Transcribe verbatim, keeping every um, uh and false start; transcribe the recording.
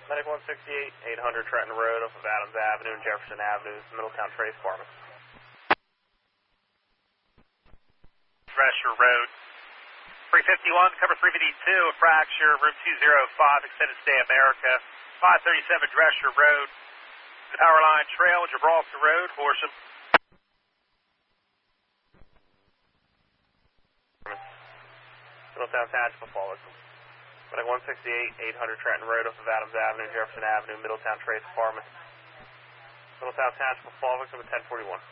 Medic one sixty-eight, eight hundred Trenton Road off of Adams Avenue and Jefferson Avenue, Middletown Trace Department. Drescher Road. three fifty-one, cover three fifty-two, a fracture, room two oh five, extended stay America, five thirty-seven Drescher Road. The power line trail, Gibraltar Road, Horsham. Middletown Tactical Fall Victim. Medic one sixty-eight, eight hundred Trenton Road off of Adams Avenue, Jefferson Avenue, Middletown Trace Department. Middletown Tactical Fall Victim at ten forty-one.